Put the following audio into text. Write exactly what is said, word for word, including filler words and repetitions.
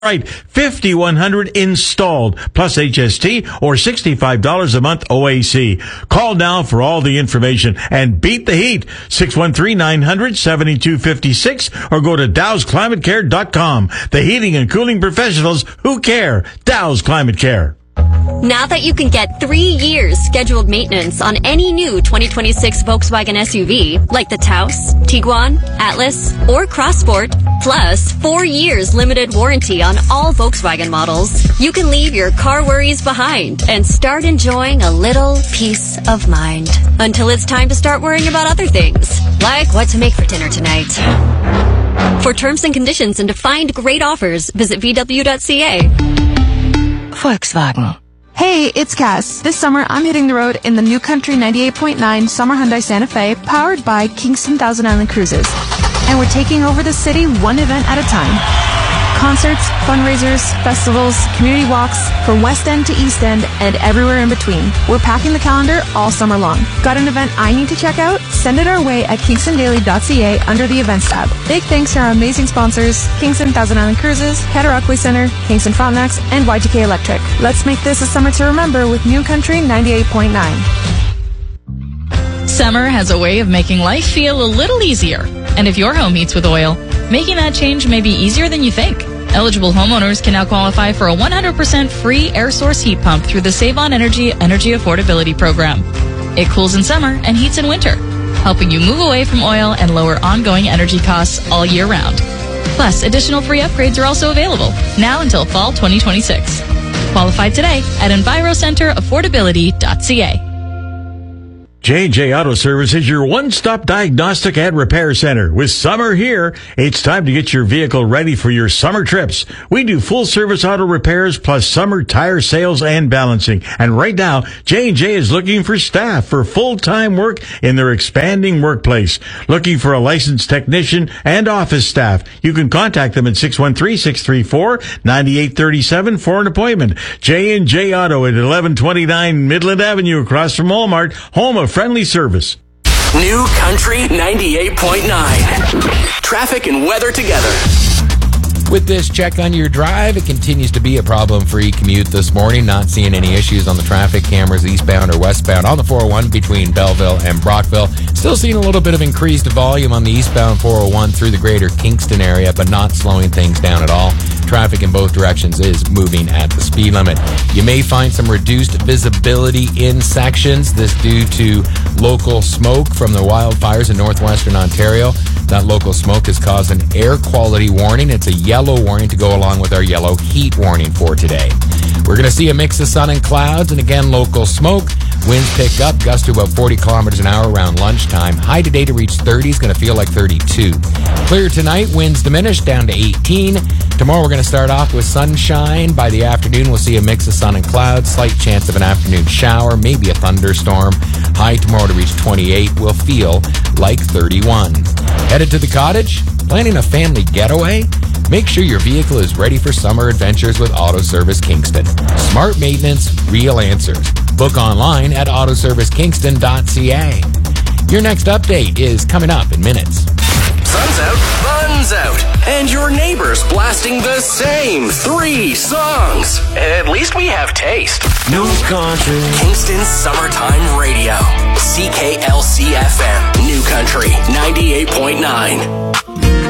Right, fifty-one hundred installed, plus H S T or sixty-five dollars a month O A C. Call now for all the information and beat the heat. six one three, nine hundred, seventy-two fifty-six or go to Dow's Climate Care dot com. The heating and cooling professionals who care. Dow's Climate Care. Now that you can get three years scheduled maintenance on any new twenty twenty-six Volkswagen S U V, like the Taos, Tiguan, Atlas, or Crossport, plus four years limited warranty on all Volkswagen models, you can leave your car worries behind and start enjoying a little peace of mind. Until it's time to start worrying about other things, like what to make for dinner tonight. For terms and conditions and to find great offers, visit V W dot C A. Volkswagen. Hey, it's Cass. This summer, I'm hitting the road in the New Country ninety-eight point nine Summer Hyundai Santa Fe, powered by Kingston Thousand Island Cruises. And we're taking over the city one event at a time. Concerts, fundraisers, festivals, community walks, from West End to East End, and everywhere in between. We're packing the calendar all summer long. Got an event I need to check out? Send it our way at kingston daily dot C A under the Events tab. Big thanks to our amazing sponsors, Kingston Thousand Island Cruises, Cataraqui Center, Kingston Frontenacs, and Y T K Electric. Let's make this a summer to remember with New Country ninety-eight point nine. Summer has a way of making life feel a little easier. And if your home heats with oil, making that change may be easier than you think. Eligible homeowners can now qualify for a one hundred percent free air source heat pump through the Save On Energy Energy Affordability Program. It cools in summer and heats in winter, helping you move away from oil and lower ongoing energy costs all year round. Plus, additional free upgrades are also available, now until fall twenty twenty-six. Qualify today at enviro center affordability dot C A. J and J Auto Service is your one-stop diagnostic and repair center. With summer here, it's time to get your vehicle ready for your summer trips. We do full-service auto repairs plus summer tire sales and balancing. And right now, J and J is looking for staff for full-time work in their expanding workplace. Looking for a licensed technician and office staff. You can contact them at six one three, six three four, nine eight three seven for an appointment. J and J Auto at eleven twenty-nine Midland Avenue across from Walmart, home of friendly service. New Country ninety-eight point nine. Traffic and weather together. With this check on your drive, it continues to be a problem-free commute this morning. Not seeing any issues on the traffic cameras eastbound or westbound on the four oh one between Belleville and Brockville. Still seeing a little bit of increased volume on the eastbound four oh one through the greater Kingston area, but not slowing things down at all. Traffic in both directions is moving at the speed limit. You may find some reduced visibility in sections. This due to local smoke from the wildfires in northwestern Ontario. That local smoke has caused an air quality warning. It's a yellow warning to go along with our yellow heat warning for today. We're going to see a mix of sun and clouds, and again, local smoke. Winds pick up, gusts to about forty kilometers an hour around lunchtime. High today to reach thirty is going to feel like thirty-two. Clear tonight, winds diminish down to eighteen. Tomorrow we're going to start off with sunshine. By the afternoon, we'll see a mix of sun and clouds. Slight chance of an afternoon shower, maybe a thunderstorm. High tomorrow to reach twenty-eight will feel like thirty-one. Headed to the cottage? Planning a family getaway? Make sure your vehicle is ready for summer adventures with Auto Service Kingston. Smart maintenance, real answers. Book online at auto service kingston dot C A. Your next update is coming up in minutes. Sun's out, fun's out, and your neighbor's blasting the same three songs. At least we have taste. New Country. Kingston Summertime Radio. C K L C F M. New Country ninety-eight point nine.